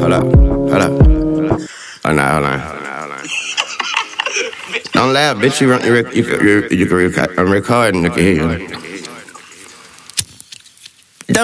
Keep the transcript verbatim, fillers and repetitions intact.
hold up, hold up. Hold on, hold on, hold on, hold on. Don't laugh, bitch. You, run, you, you, you, you can record, I'm recording. I can hear you.